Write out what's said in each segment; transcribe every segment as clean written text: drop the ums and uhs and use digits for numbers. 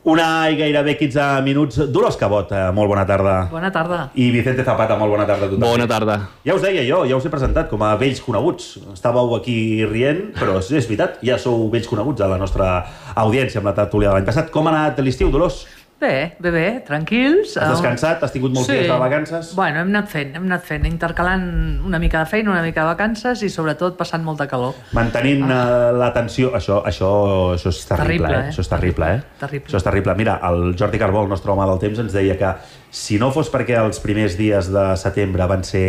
Una i gairebé 15 minuts. Dolors Cabot, molt bona tarda. Bona tarda. I Vicente Zapata, molt bona tarda a tothom. Bona tarda. Ja us deia jo, ja us he presentat com a vells coneguts. Estàveu aquí rient, però és veritat, ja sou vells coneguts a la nostra audiència amb la tertúlia de l'any passat. Com ha anat l'estiu, Dolors? Bé, tranquils. Has descansat? Has tingut molts dies de vacances? Bueno, hem anat fent, intercalant una mica de feina, una mica de vacances i sobretot passant molta calor. Mantenint la tensió. Això és terrible, Això és terrible, Terrible. Això és terrible. Mira, el Jordi Carbó, el nostre home del temps, ens deia que si no fos perquè els primers dies de setembre van ser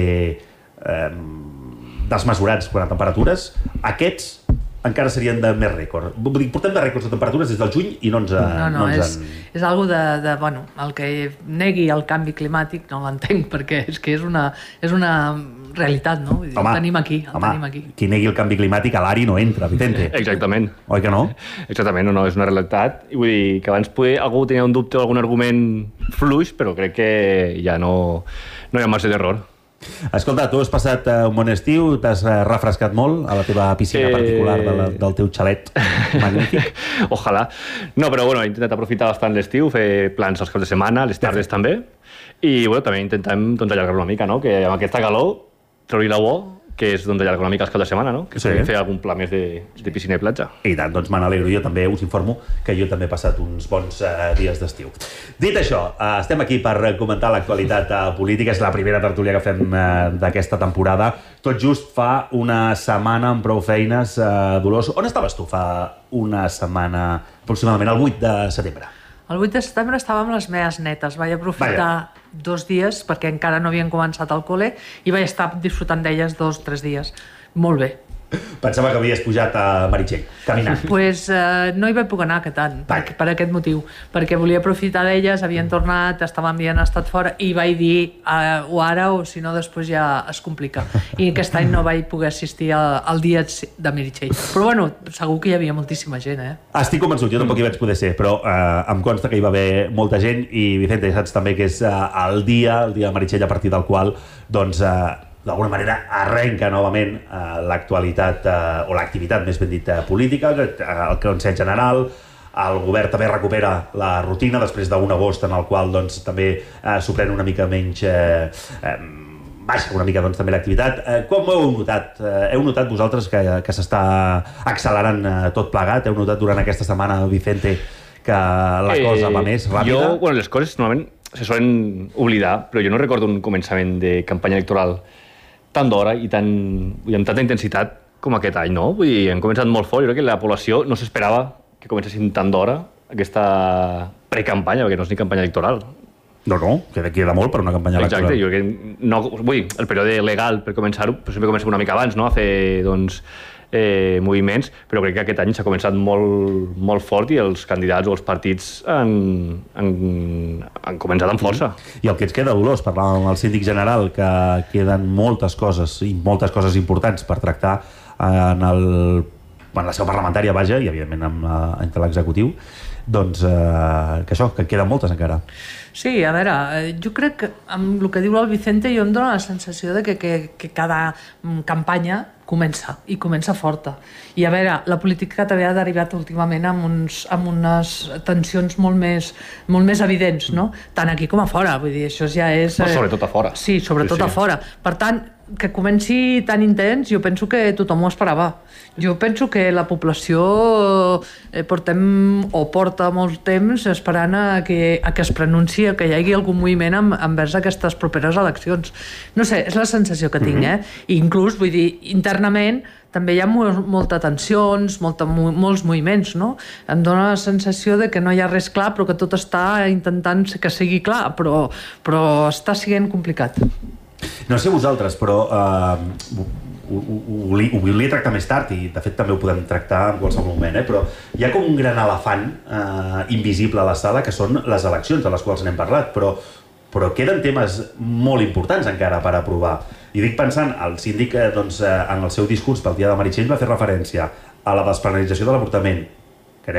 desmesurats quant a temperatures, aquests encara serien de més rècord. Vull dir, portem de rècords de temperatures des del juny i no ens és algo de bueno, el que negui el canvi climàtic no l'entenc, perquè és que és una realitat, no? Vull dir, el tenim aquí. Qui negui el canvi climàtic a l'ARI no entra, Vicente. Exactament. Oi que no? Exactament, no, és una realitat. I vull dir que abans algú tenia un dubte o algun argument fluix, però crec que ja no hi ha marge d'error. Escolta, tu has passat un bon estiu, t'has refrescat molt a la teva piscina particular del teu xalet magnífic. Ojalà. No, però bueno, he intentat aprofitar bastant l'estiu, fer plans als caps de setmana, les tardes també, i bueno, també intentem allargar una mica, no? Que amb aquesta calor trobi la bo, que és allargar una mica els caps de setmana, no? Que fer algun pla més de piscina i platja. I tant, doncs me n'alegro. Jo també us informo que jo també he passat uns bons dies d'estiu. Dit això, estem aquí per comentar l'actualitat política. És la primera tertúlia que fem d'aquesta temporada. Tot just fa una setmana amb prou feines. Dolors, on estaves tu fa una setmana, aproximadament el 8 de setembre? El 8 de setembre estava amb les meves netes. Vaig aprofitar 2 dies, perquè encara no havien començat al col·le, i vaig estar disfrutant d'elles 2 o 3 dies. Molt bé. Pensava que havies pujat a Meritxell, caminant. Pues no hi vaig poder anar aquest any, per aquest motiu, perquè volia aprofitar d'elles, havien tornat, havien estat fora, i vaig dir o ara o si no després ja es complica. I aquest any no vaig poder assistir al dia de Meritxell. Però bueno, segur que hi havia moltíssima gent, Estic convençut, jo tampoc hi vaig poder ser, però em consta que hi va haver molta gent, i Vicente, ja saps també que és el dia de Meritxell a partir del qual, doncs, d'alguna manera arrenca novament l'actualitat, o l'activitat, més ben dit, política, el Consell General. El govern també recupera la rutina després d'un agost en el qual doncs, també s'ho pren una mica menys... baixa una mica doncs, també l'activitat. Com ho heu notat? Heu notat vosaltres que s'està accelerant tot plegat? Heu notat durant aquesta setmana, Vicente, que la cosa va més ràpida? Les coses normalment se solen oblidar, però jo no recordo un començament de campanya electoral tant d'hora i amb tanta intensitat com aquest any, no? Vull dir, hem començat molt fort. Jo crec que la població no s'esperava que comencessin tant d'hora aquesta precampanya, perquè no és ni campanya electoral. No, queda molt per una campanya electoral. Exacte, jo crec que no... Vull dir, el període legal per començar-ho, però sempre comencem una mica abans, no?, a fer, doncs, moviments, però crec que aquest any s'ha començat molt fort i els candidats o els partits han començat amb força. I el que ens queda, Dolors, parlàvem amb el síndic general, que queden moltes coses importants per tractar en la seu parlamentària, vaja, i evidentment entre l'executiu, doncs que queden moltes encara. Sí, a veure, jo crec que amb el que diu el Vicente jo em dóna la sensació de que cada campanya comença forta. I a veure, la política també ha derivat últimament amb unes tensions molt més evidents, no? Tant aquí com a fora, vull dir, això ja és... Sobretot a fora. Sí, sobretot a fora. Per tant, que comenci tan intens, jo penso que tothom ho esperava. Jo penso que la població porta molt temps esperant que es pronunciï, que hi hagi algun moviment envers aquestes properes eleccions. No sé, és la sensació que tinc, I inclús, vull dir, internament també hi ha moltes tensions, molts moviments, no? Em dóna la sensació de que no hi ha res clar, però que tot està intentant que sigui clar, però està sent complicat. No sé vosaltres, però ho volia tractar més tard, i de fet també ho podem tractar en qualsevol moment, però hi ha com un gran elefant invisible a la sala, que són les eleccions, de les quals n'hem parlat, però queden temes molt importants encara per aprovar. I dic pensant, el síndic en el seu discurs pel dia de Meritxell va fer referència a la despenalització de l'avortament,